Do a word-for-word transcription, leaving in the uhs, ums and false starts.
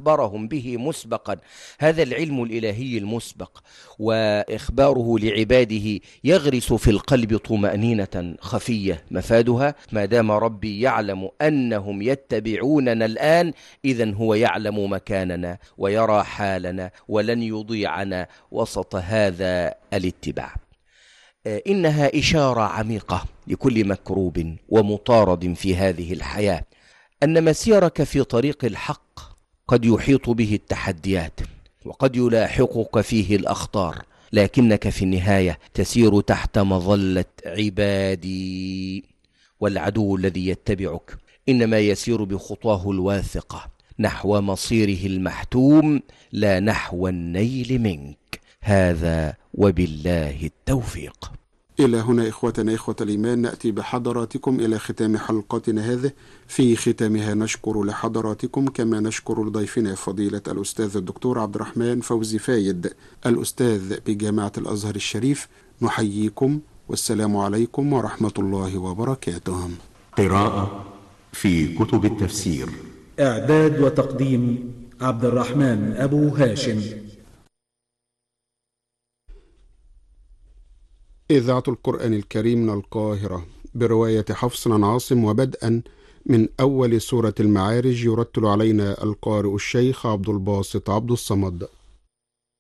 أخبرهم به مسبقا، هذا العلم الإلهي المسبق وإخباره لعباده يغرس في القلب طمأنينة خفية مفادها ما دام ربي يعلم أنهم يتبعوننا الآن، إذن هو يعلم مكاننا ويرى حالنا ولن يضيعنا وسط هذا الاتباع. إنها إشارة عميقة لكل مكروب ومطارد في هذه الحياة، أن مسيرك في طريق الحق قد يحيط به التحديات وقد يلاحقك فيه الأخطار، لكنك في النهاية تسير تحت مظلة عبادي، والعدو الذي يتبعك إنما يسير بخطاه الواثقة نحو مصيره المحتوم لا نحو النيل منك. هذا وبالله التوفيق. إلى هنا إخوتنا إخوة الإيمان نأتي بحضراتكم إلى ختام حلقتنا هذه. في ختامها نشكر لحضراتكم كما نشكر لضيفنا فضيلة الأستاذ الدكتور عبد الرحمن فوزي فايد الأستاذ بجامعة الأزهر الشريف. نحييكم والسلام عليكم ورحمة الله وبركاته. قراءة في كتب التفسير، إعداد وتقديم عبد الرحمن أبو هاشم. إذاعة القرآن الكريم من القاهرة برواية حفص عن عاصم، وبدءا من أول سورة المعارج يرتل علينا القارئ الشيخ عبد الباسط عبد الصمد.